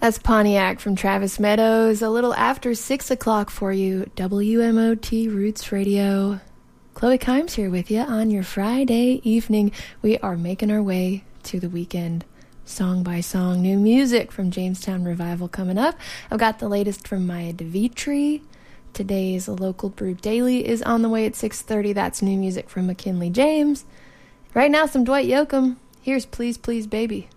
That's Pontiac from Travis Meadows, a little after 6 o'clock for you, WMOT Roots Radio. Chloe Kimes here with you on your Friday evening. We are making our way to the weekend, song by song. New music from Jamestown Revival coming up. I've got the latest from Maya DeVitri. Today's Local Brew Daily is on the way at 6:30. That's new music from McKinley James. Right now, some Dwight Yoakam. Here's Please Please Baby.